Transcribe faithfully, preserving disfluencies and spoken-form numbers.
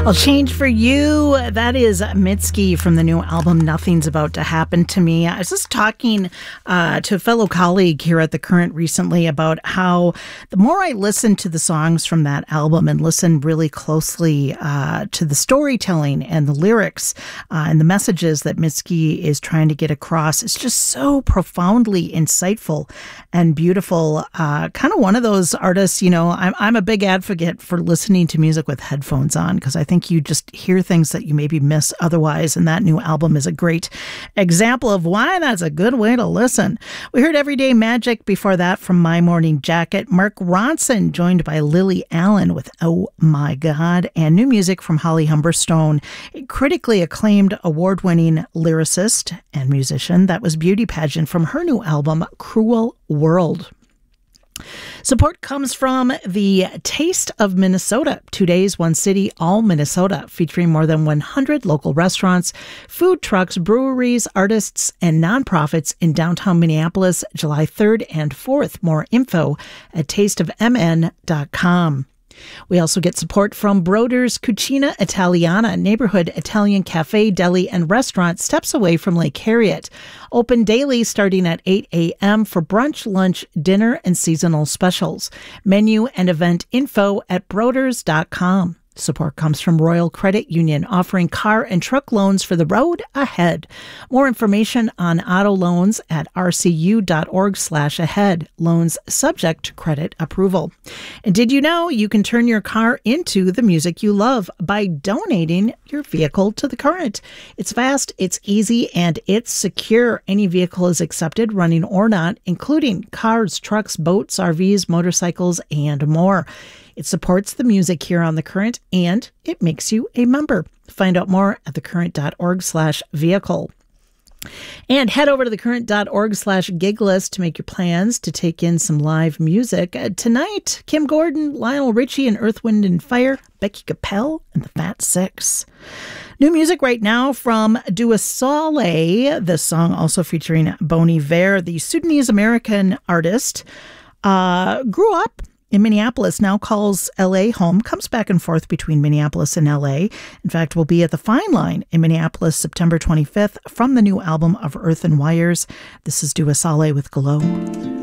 I'll change for you. That is Mitski from the new album Nothing's About to Happen to Me. I was just talking uh, to a fellow colleague here at The Current recently about how the more I listen to the songs from that album and listen really closely uh, to the storytelling and the lyrics uh, and the messages that Mitski is trying to get across, it's just so profoundly insightful and beautiful. Uh, kind of one of those artists, you know, I'm, I'm a big advocate for listening to music with headphones on because I think you just hear things that you maybe miss otherwise, and that new album is a great example of why that's a good way to listen. We heard Everyday Magic before that from My Morning Jacket. Mark Ronson joined by Lily Allen with Oh My God, and new music from Holly Humberstone, a critically acclaimed award-winning lyricist and musician. That was Beauty Pageant from her new album Cruel World. Support comes from the Taste of Minnesota. Two days, one city, all Minnesota, featuring more than one hundred local restaurants, food trucks, breweries, artists, and nonprofits in downtown Minneapolis, July third and fourth. More info at taste of m n dot com. We also get support from Broder's Cucina Italiana, neighborhood Italian cafe, deli, and restaurant steps away from Lake Harriet. Open daily starting at eight a.m. for brunch, lunch, dinner, and seasonal specials. Menu and event info at broders dot com. Support comes from Royal Credit Union, offering car and truck loans for the road ahead. More information on auto loans at r c u dot org slash ahead. Loans subject to credit approval. And did you know you can turn your car into the music you love by donating your vehicle to The Current? It's fast, it's easy, and it's secure. Any vehicle is accepted, running or not, including cars, trucks, boats, R Vs, motorcycles, and more. It supports the music here on The Current, and it makes you a member. Find out more at thecurrent.org slash vehicle. And head over to thecurrent.org slash gig list to make your plans to take in some live music. Uh, tonight, Kim Gordon, Lionel Richie and Earth, Wind and Fire, Becky Capel and the Fat Six. New music right now from Dua Saleh, the song also featuring Bon Iver, the Sudanese-American artist, uh, grew up in Minneapolis, now calls L A home, comes back and forth between Minneapolis and L A. In fact, will be at the Fine Line in Minneapolis September twenty-fifth from the new album of Earth and Wires. This is Dua Saleh with Glow.